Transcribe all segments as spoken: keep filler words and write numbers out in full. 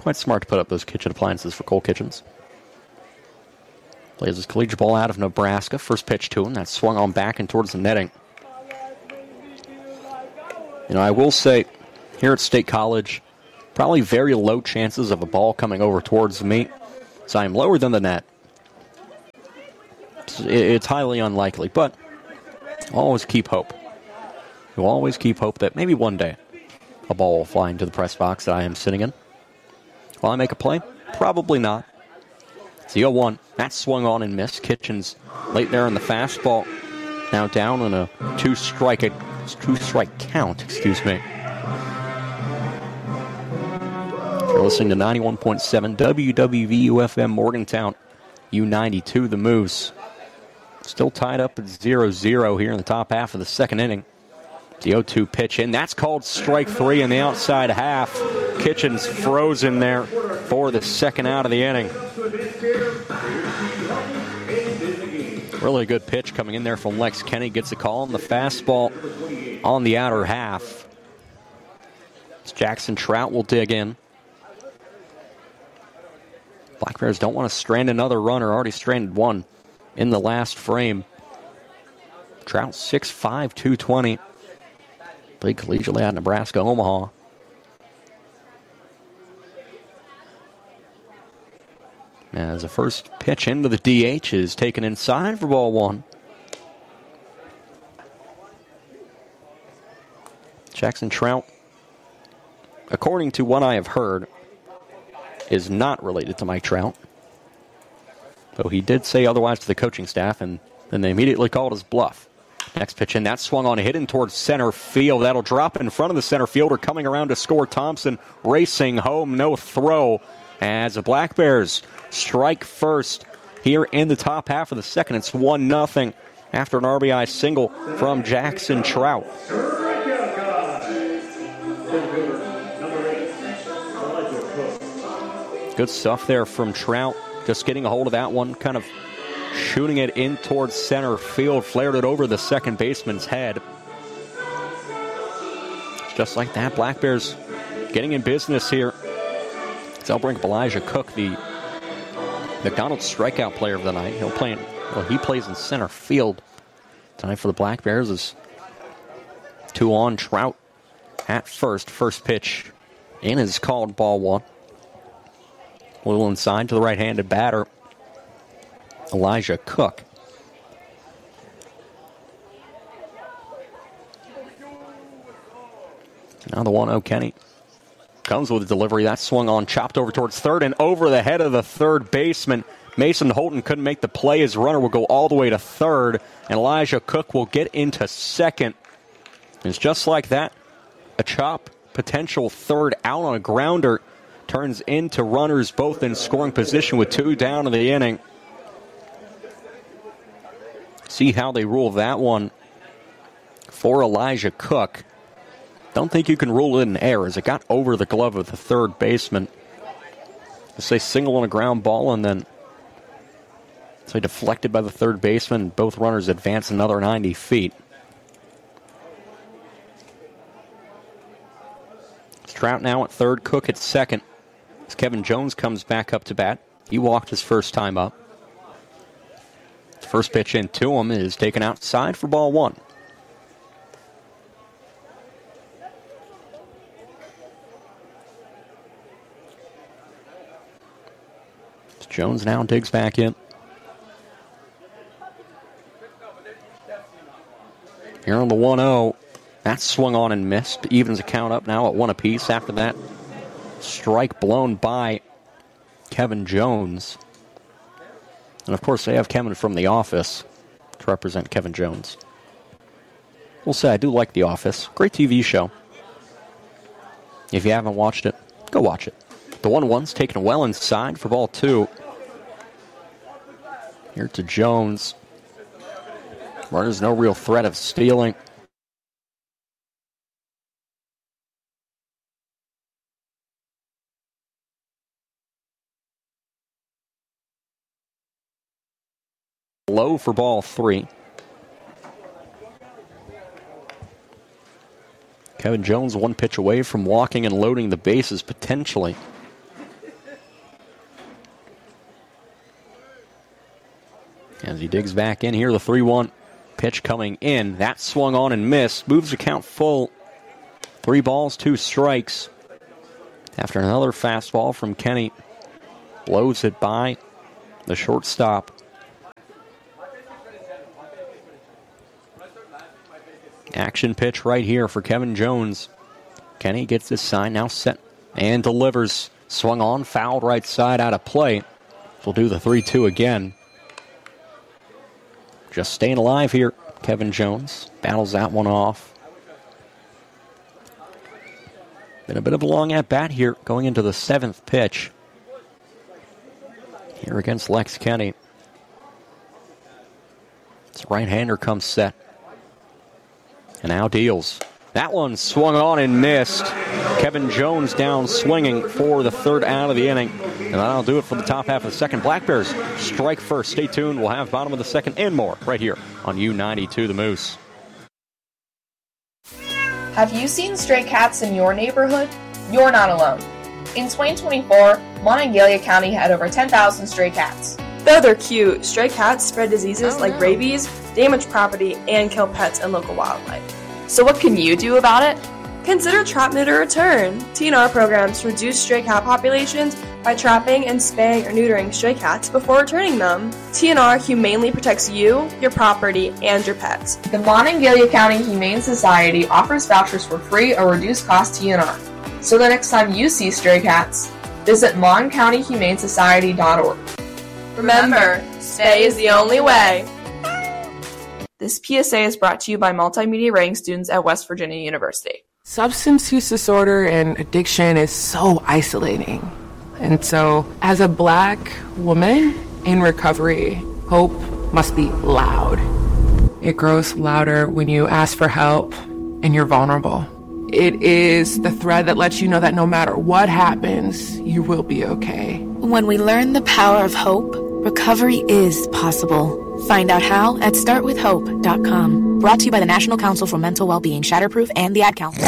Quite smart to put up those kitchen appliances for Cole Kitchens. Plays his collegiate ball out of Nebraska. First pitch to him. That swung on back and towards the netting. You know, I will say, here at State College, probably very low chances of a ball coming over towards me. So I'm lower than the net. It's, it's highly unlikely, but I'll always keep hope. You'll always keep hope that maybe one day a ball will fly into the press box that I am sitting in. Will I make a play? Probably not. It's the oh one. That swung on and missed. Kitchens late there in the fastball. Now down on a two-strike two-strike count, excuse me. You're listening to ninety-one point seven W W V U F M Morgantown, U ninety-two, the Moose. Still tied up at zero zero here in the top half of the second inning. The oh two pitch in. That's called strike three in the outside half. Kitchens frozen there for the second out of the inning. Really good pitch coming in there from Lex Kenny. Gets a call on the fastball on the outer half. Jackson Trout will dig in. Black Bears don't want to strand another runner. Already stranded one in the last frame. Trout six five, two twenty. Played collegiately out of Nebraska, Omaha. As the first pitch into the D H is taken inside for ball one. Jackson Trout, according to what I have heard, is not related to Mike Trout. Though he did say otherwise to the coaching staff, and then they immediately called his bluff. Next pitch in, that swung on, hit in towards center field. That'll drop in front of the center fielder. Coming around to score, Thompson racing home, no throw. As the Black Bears strike first here in the top half of the second. It's one nothing after an R B I single from Jackson Trout. Good stuff there from Trout. Just getting a hold of that one, kind of shooting it in towards center field, flared it over the second baseman's head. Just like that, Black Bears getting in business here. They'll bring up Elijah Cook, the McDonald's strikeout player of the night. He'll play in, well, he plays in center field tonight for the Black Bears. Is two on. Trout at first. First pitch in is called, ball one. A little inside to the right-handed batter, Elijah Cook. Now the one oh Kenny comes with a delivery. That swung on, chopped over towards third and over the head of the third baseman. Mason Holton couldn't make the play. His runner will go all the way to third, and Elijah Cook will get into second. It's just like that. A chop, potential third out on a grounder, turns into runners both in scoring position with two down in the inning. See how they rule that one for Elijah Cook. Don't think you can rule it an error as it got over the glove of the third baseman. Say single on a ground ball, and then say deflected by the third baseman. Both runners advance another ninety feet. Trout now at third, Cook at second. As Kevin Jones comes back up to bat. He walked his first time up. First pitch in to him is taken outside for ball one. Jones now digs back in. Here on the one oh. That swung on and missed. Evens the count up now at one apiece after that strike blown by Kevin Jones. And, of course, they have Kevin from The Office to represent Kevin Jones. We'll say I do like The Office. Great T V show. If you haven't watched it, go watch it. The one one's taken well inside for ball two. Here to Jones. There's no real threat of stealing. Low for ball three. Kevin Jones one pitch away from walking and loading the bases potentially. As he digs back in here, the three one pitch coming in. That swung on and missed. Moves the count full. Three balls, two strikes. After another fastball from Kenny. Blows it by the shortstop. Action pitch right here for Kevin Jones. Kenny gets this sign, now set and delivers. Swung on, fouled right side out of play. We'll do the three two again. Just staying alive here, Kevin Jones. Battles that one off. Been a bit of a long at-bat here going into the seventh pitch. Here against Lex Kenny. This right-hander comes set. And now deals. That one swung on and missed. Kevin Jones down swinging for the third out of the inning. And that'll do it for the top half of the second. Black Bears strike first. Stay tuned. We'll have bottom of the second and more right here on U ninety-two The Moose. Have you seen stray cats in your neighborhood? You're not alone. In twenty twenty-four, Monongalia County had over ten thousand stray cats. Though they're cute, stray cats spread diseases like rabies, damage property, and kill pets and local wildlife. So what can you do about it? Consider Trap, Neuter, Return. T N R programs reduce stray cat populations by trapping and spaying or neutering stray cats before returning them. T N R humanely protects you, your property, and your pets. The Monongalia County Humane Society offers vouchers for free or reduced cost T N R. So the next time you see stray cats, visit mon county humane society dot org. Remember, spay is the only way. This P S A is brought to you by multimedia writing students at West Virginia University. Substance use disorder and addiction is so isolating. And so, as a Black woman in recovery, hope must be loud. It grows louder when you ask for help and you're vulnerable. It is the thread that lets you know that no matter what happens, you will be okay. When we learn the power of hope, recovery is possible. Find out how at start with hope dot com. Brought to you by the National Council for Mental Wellbeing, Shatterproof, and the Ad Council.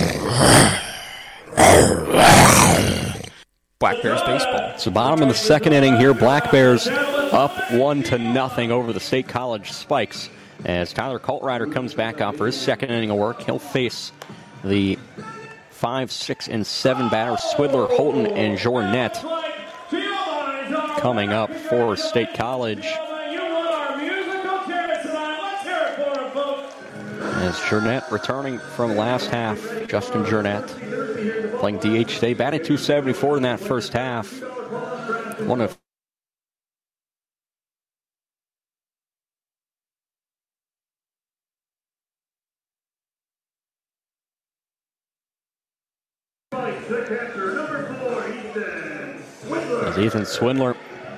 Black Bears baseball. So bottom of the second inning here. Black Bears up one to nothing over the State College Spikes. As Tyler Coltrider comes back out for his second inning of work, he'll face the five, six, and seven batters, Swidler, Holton, and Jornet. Coming up for State College. As Jornet returning from last half, Justin Jornet playing D H today, batted two seventy-four in that first half. One of as Ethan Swindler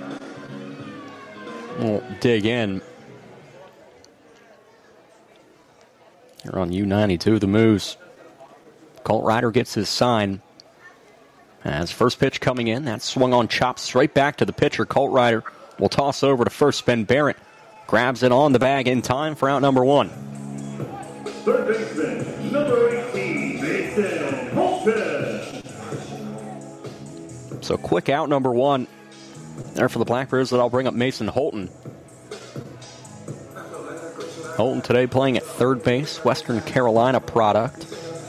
will dig in. Here on U ninety-two, the Moose. Coltrider gets his sign. As first pitch coming in, that swung on, chopped straight back to the pitcher. Coltrider will toss over to first. Ben Barrett grabs it on the bag in time for out number one. Third baseman, number eighteen, Mason Holton. So quick out number one there for the Black Bears. That I'll bring up Mason Holton. Holton today playing at third base, Western Carolina product.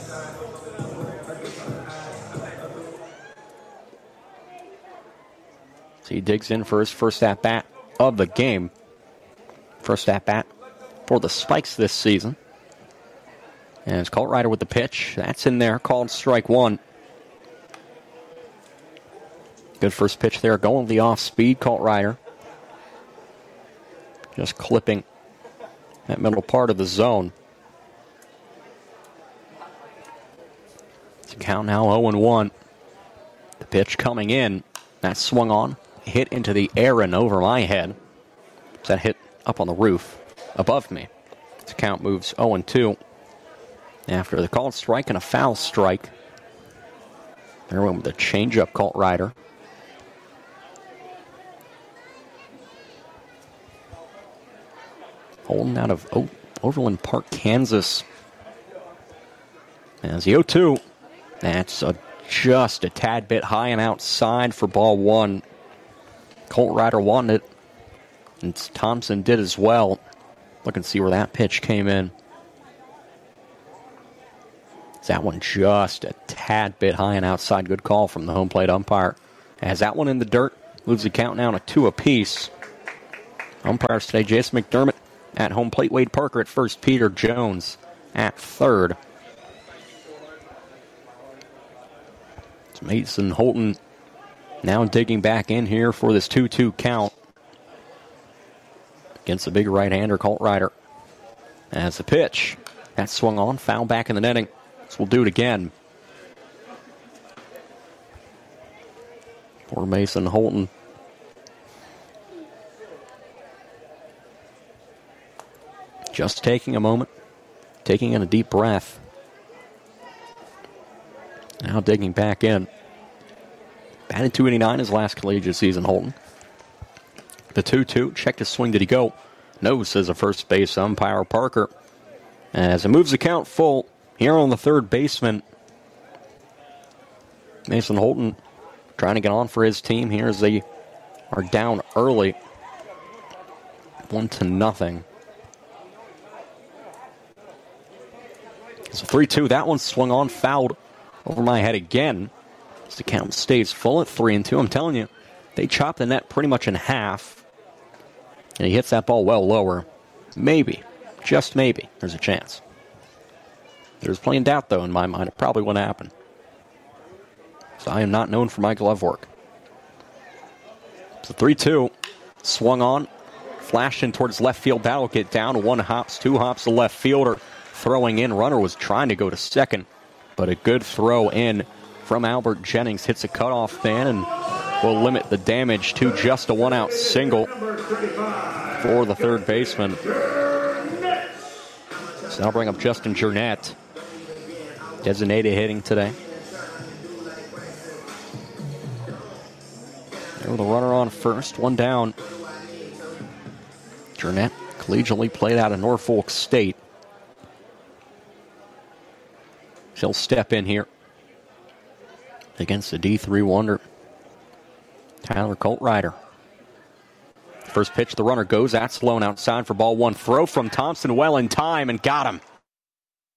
So he digs in for his first at-bat of the game. First at-bat for the Spikes this season. And it's Coltrider with the pitch. That's in there, called strike one. Good first pitch there, going the off-speed, Coltrider. Just clipping that middle part of the zone. It's a count now oh and one. The pitch coming in. That swung on. Hit into the air and over my head. That hit up on the roof above me. The count moves oh and two. After the called strike and a foul strike. There went with a changeup, Coltrider. Holding out of o- Overland Park, Kansas. As the oh two. That's a, just a tad bit high and outside for ball one. Coltrider wanted it And Thompson did as well. Look and see where that pitch came in. That one just a tad bit high and outside. Good call from the home plate umpire. Has that one in the dirt. Moves the count now to two apiece. Umpires today, Jason McDermott at home plate. Wade Parker at first. Peter Jones at third. It's Mason Holton now digging back in here for this two two count against the big right-hander, Colt Ryder. As the pitch, that swung on, foul back in the netting. So we'll do it again. For Mason Holton. Just taking a moment, taking in a deep breath. Now digging back in. Batted two eighty-nine his last collegiate season, Holton. The two two, checked his swing, did he go? No, says the first base umpire, Parker. As it moves the count full, here on the third baseman, Mason Holton trying to get on for his team here as they are down early. One to nothing. It's a three two. That one swung on, fouled over my head again. As the count stays full at three and two. I'm telling you, they chop the net pretty much in half. And he hits that ball well lower. Maybe, just maybe, there's a chance. There's plenty of doubt, though, in my mind. It probably wouldn't happen. So I am not known for my glove work. So three two. Swung on. Flashed in towards left field. That'll get down. One hops, two hops. The left fielder throwing in. Runner was trying to go to second. But a good throw in from Albert Jennings. Hits a cutoff man and will limit the damage to just a one-out single for the third baseman. So that'll bring up Justin Jurnett. Designated hitting today. There with the runner on first, one down. Jurnett collegiately played out of Norfolk State. He'll step in here against the D three wonder, Tyler Colt Ryder. First pitch, the runner goes. That's Sloan outside for ball one. Throw from Thompson well in time and got him.